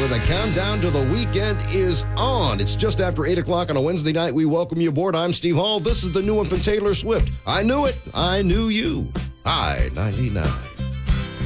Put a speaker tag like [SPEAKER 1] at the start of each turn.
[SPEAKER 1] where the countdown to the weekend is on. It's just after 8 o'clock on a Wednesday night. We welcome you aboard. I'm Steve Hall. This is the new one from Taylor Swift. I knew it. I knew you. I-99.